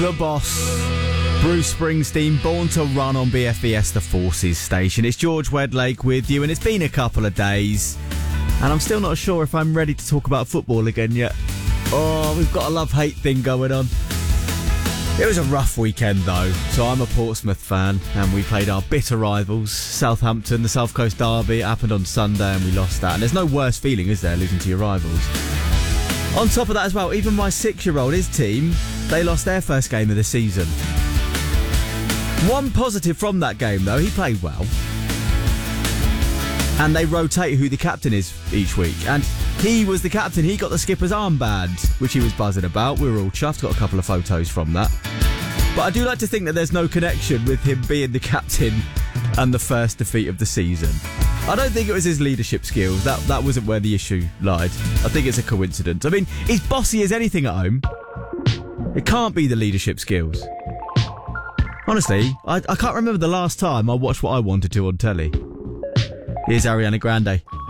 The boss, Bruce Springsteen, born to run on BFBS The Forces station. It's George Wedlake with you, and it's been a couple of days, and I'm still not sure if I'm ready to talk about football again yet. Oh, we've got a love-hate thing going on. It was a rough weekend though, so I'm a Portsmouth fan, and we played our bitter rivals, Southampton, the South Coast Derby. It happened on Sunday and we lost that, and there's no worse feeling, is there, losing to your rivals? On top of that as well, even my 6-year-old, his team, they lost their first game of the season. One positive from that game though, he played well. And they rotate who the captain is each week, and he was the captain. He got the skipper's armband, which he was buzzing about. We were all chuffed, got a couple of photos from that. But I do like to think that there's no connection with him being the captain and the first defeat of the season. I don't think it was his leadership skills. That wasn't where the issue lied. I think it's a coincidence. I mean, he's bossy as anything at home. It can't be the leadership skills. Honestly, I can't remember the last time I watched what I wanted to on telly. Here's Ariana Grande.